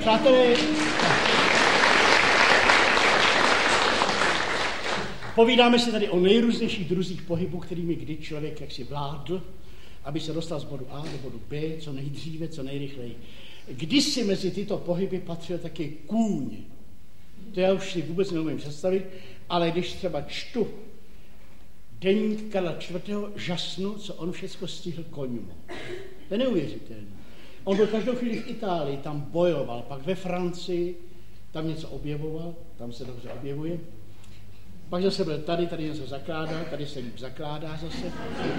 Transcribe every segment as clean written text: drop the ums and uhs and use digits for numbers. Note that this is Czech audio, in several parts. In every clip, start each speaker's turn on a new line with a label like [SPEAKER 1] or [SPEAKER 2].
[SPEAKER 1] Přátelé, povídáme si tady o nejrůznějších druzích pohybů, kterými kdy člověk jaksi vládl, aby se dostal z bodu A do bodu B co nejdříve, co nejrychleji. Kdysi mezi tyto pohyby patřil taky kůň. To já už si vůbec neumím představit, ale když třeba čtu deník Karla IV. Žasnu, co on všechno stihl koňmu. To je neuvěřitelné. On byl každou chvíli v Itálii, tam bojoval, pak ve Francii, tam něco objevoval, tam se dobře objevuje. Pak zase byl tady něco zakládá, tady se líp zakládá zase.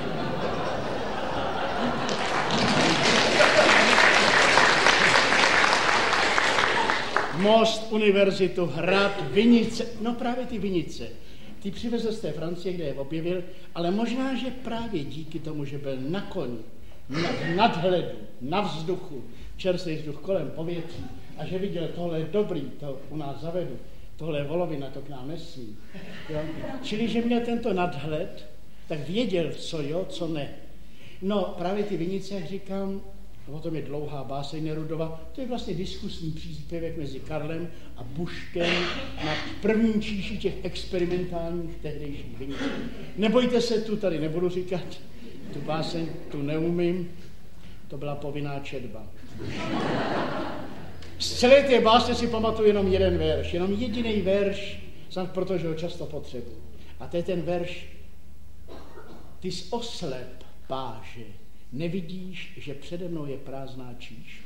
[SPEAKER 1] Most, univerzitu, hrad, vinice, no právě ty vinice. Ty přivezl z té Francie, kde je objevil, ale možná, že právě díky tomu, že byl na koni, v nadhledu, na vzduchu, čerstvý vzduch kolem povětří a že viděl, tohle je dobrý, to u nás zavedu, tohle je volovina, to k nám nesmí. Jo? Čili, že měl tento nadhled, tak věděl, co jo, co ne. No právě ty vinice, jak říkám, o tom je dlouhá báseň Nerudova, to je vlastně diskusní příspěvek mezi Karlem a Buškem na prvním číši těch experimentálních tehdejších vinic. Nebojte se, tu tady nebudu říkat, tu báseň, tu neumím, to byla povinná četba. Z celé té básně si pamatuju jenom jeden verš, jenom jediný verš, snad protože ho často potřebuji. A to je ten verš: Ty jsi oslep, páže, nevidíš, že přede mnou je prázdná číš?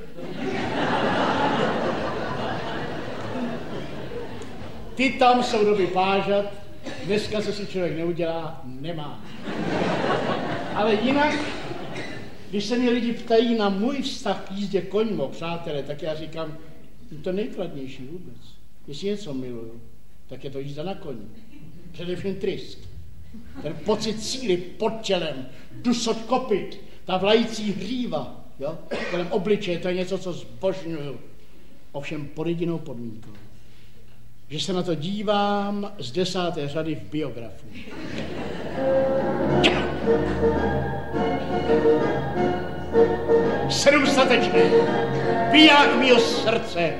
[SPEAKER 1] Ty tam jsou doby pážat, dneska, co si člověk neudělá, nemá. Ale jinak, když se mě lidi ptají na můj vztah k jízdě koňmo, přátelé, tak já říkám, to nejkladnější vůbec. Jestli něco miluju, tak je to jízda na koni. Především trysk. Ten pocit síly pod tělem, dusot kopyt, ta vlající hříva, jo, kolem obličeje, to je něco, co zbožňuju. Ovšem pod jedinou podmínkou, že se na to dívám z 10. řady v biografu. Sedm statečných, biják mýho srdce.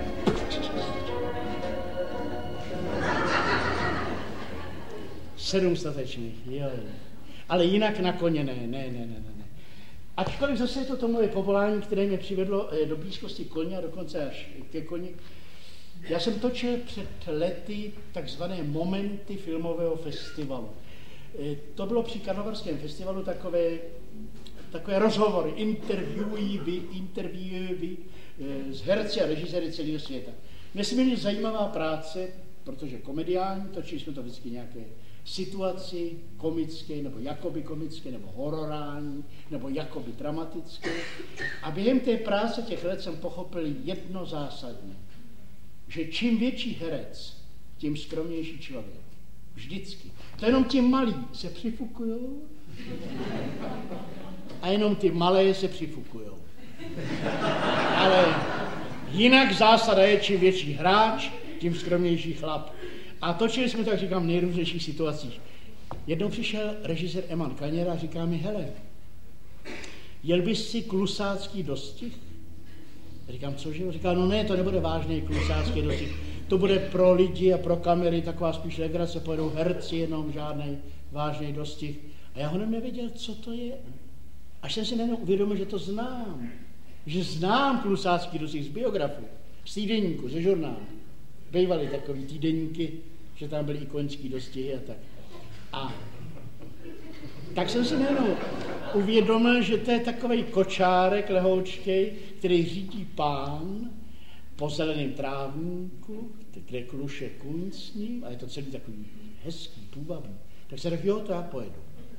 [SPEAKER 1] Sedm statečných, jo. Ale jinak na koně ne. Ačkoliv zase je to moje povolání, které mě přivedlo do blízkosti koně a dokonce až ke koni. Já jsem točil před lety takzvané momenty filmového festivalu. To bylo při Karlovarském festivalu takové rozhovory, interviewy s herci a režiséry celého světa. Nesmírně zajímavá práce, protože komediální, točili jsme to vždycky nějaké situaci komické, nebo jakoby komické, nebo hororální, nebo jakoby dramatické. A během té práce těch let jsem pochopil jedno zásadní, že čím větší herec, tím skromnější člověk. Vždycky. To jenom ti malí se přifukujou a jenom ty malé se přifukujou. Ale jinak zásada je, čím větší hráč, tím skromnější chlap. A točili jsme, tak říkám, v nejrůznějších situacích. Jednou přišel režisér Eman Kaněr a říká mi, hele, jel bys si klusácký dostih? Říkám, cože? Říká, no ne, to nebude vážný klusácký dostih. To bude pro lidi a pro kamery taková spíš legrace, pojedou herci, jenom žádný vážný dostih. A já ho nevěděl, co to je. Až jsem si najednou uvědomil, že to znám. Že znám klusácký dostih z biografu, z týdeníku, ze žurnálu. Bývaly takový týdeníky, že tam byly i koňský dostihy a tak. A tak jsem si najednou uvědomil, že to je takovej kočárek lehoučkej, který řídí pán po zeleném trávníku, kde kluše kůň s ním, a je to celý takový hezký, půvabný. Tak se řekl, jo, to já pojedu.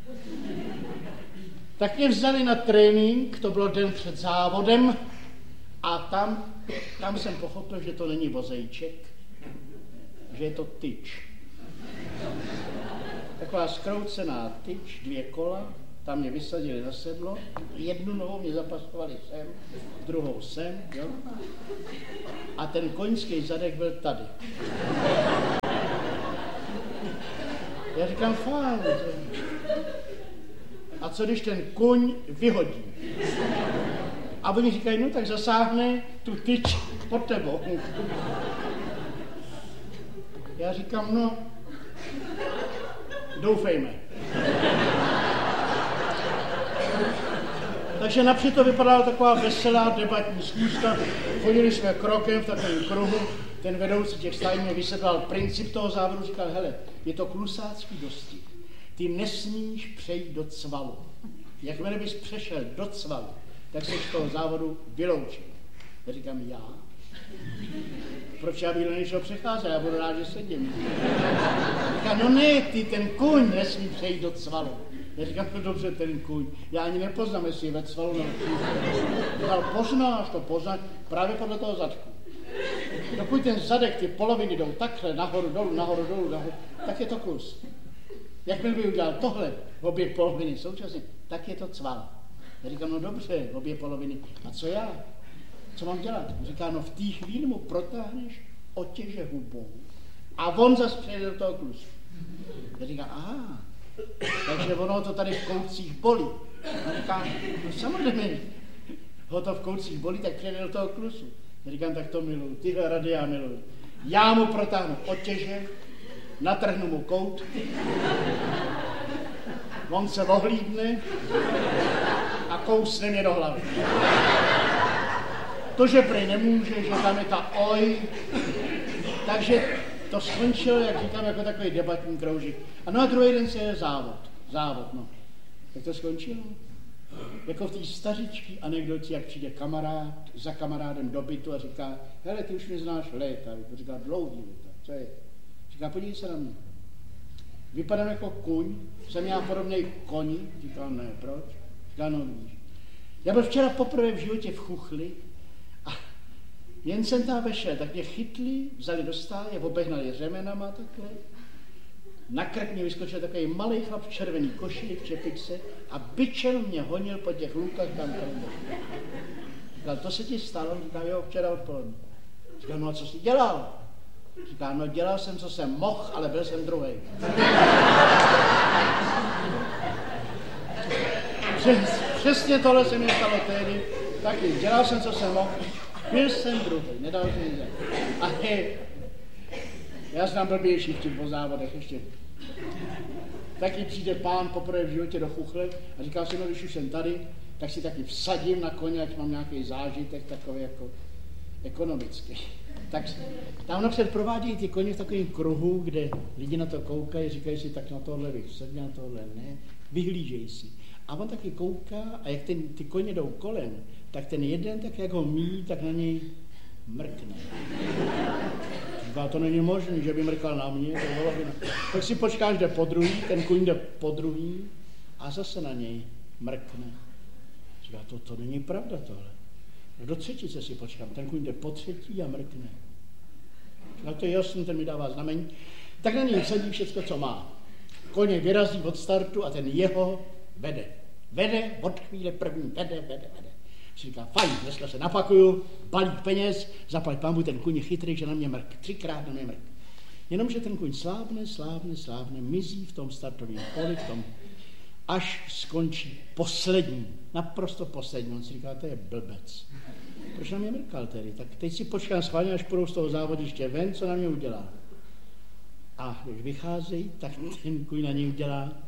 [SPEAKER 1] Tak mě vzali na trénink, to bylo den před závodem, a tam jsem pochopil, že to není vozejček, že je to tyč. Taková zkroucená tyč, 2 kola, tam mě vysadili na sedlo, jednu nohou mě zapasovali sem, druhou sem, jo? A ten koňský zadek byl tady. Já říkám, fajn. A co když ten koň vyhodí? A oni říkají, no tak zasáhne tu tyč pod tebou. Já říkám, no, doufejme. Takže napřed to vypadala taková veselá debatní schůzka. Chodili jsme krokem v takovém kruhu. Ten vedoucí těch stájí mě vysvětloval princip toho závodu. Říkal, hele, je to klusácký dostih. Ty nesmíš přejít do cvalu. Jakmile bys přešel do cvalu, tak se z toho závodu vyloučil. Já říkám, já? Proč já bych do něčeho přecházel? Já budu rád, že sedím. Říkám, no ne, ty, ten kůň nesmí přejít do cvalu. Já říkám, no dobře, ten kůň. Já ani nepoznám, jestli je ve cvalu nebo říkal, poznáš to, poznáš právě podle toho zadku. Dokud ten zadek, ty poloviny jdou takhle, nahoru, dolů, tak je to klus. Jakmile by udělal tohle, obě poloviny současně, tak je to cval. Já říkám, no dobře, obě poloviny. A co já? Co mám dělat? Říká, no v té chvíli mu protáhneš otěže hubou a on zase přejde do toho klusu. Já říkám, aha, takže ono to tady v koutcích bolí. A říká, no samozřejmě, ho to v koutcích bolí, tak přejde do toho klusu. Já říkám, tak to miluju, tyhle rady já miluju. Já mu protáhnu otěže, natrhnu mu kout, on se ohlídne a kousne mě do hlavy. To, že prej nemůže, že tam je ta oj, takže to skončilo, jak říkám, jako takový debatní kroužek. A no a druhý den se je závod, no. Jak to skončilo? Jako v té stařičké anekdoci, jak přijde kamarád za kamarádem do bytu a říká, hele, ty už mě znáš léta, to říká dlouhý léta, co je? Říká, podívej se na mě. Vypadám jako kuň, jsem já podobnej koni? Říká, ne, proč? Říká, no vidíš. Já byl včera poprvé v životě v chuchli a jen jsem tam vešel, tak mě chytli, vzali do stáje, obehnali řemenama takhle. Na krk mě vyskočil takový malý chlap v červený košili, v čepičce a bičem mě honil po těch lukách tam kolem. Říkal, to se ti stalo? Říkal, jo, včera odpoledne. Říkal, no a co jsi dělal? Říkal, no dělal jsem, co jsem mohl, ale byl jsem druhej. Přesně tohle se mi stalo tehdy. Taky, dělal jsem, co jsem mohl, byl jsem druhej, nedal jsem nic. A já znám blbější vtip po závodech ještě. Taky přijde pán poprvé v životě do chuchle a říká si, no když už jsem tady, tak si taky vsadím na koně, ať mám nějaký zážitek takový jako ekonomický. Tak tam napřed provádějí ty koně v takovém kruhu, kde lidi na to koukají, říkají si, tak na tohle bych vsadil, na tohle ne, vyhlížejí si. A on taky kouká a jak ty koně jdou kolem, tak ten jeden, tak jak ho míjí, tak na něj mrkne. Říká, to není možné, že by mrkal na mě, to bylo by tak si počkáš, jde po druhý, ten kuň jde po druhý a zase na něj mrkne. Říká, to není pravda tohle. No do třetice si počkám, ten kuň jde po třetí a mrkne. Říká, to je jasný, ten mi dává znamení. Tak na něj vsadí všecko, co má. Koně vyrazí od startu a ten jeho vede. Vede od chvíle první, vede. Říká, fajn, dneska se napakuju, balík peněz, zaplať pánbu, ten kuň je chytrý, že na mě mrk, 3krát na mě mrk. Jenomže ten kuň slábne, mizí v tom startovém poli, až skončí poslední, naprosto poslední. On si říká, to je blbec. Proč na mě mrkal tedy? Tak teď si počkám schválně, až půjdou z toho závodiště ven, co na mě udělá. A když vycházejí, tak ten kuň na něj udělá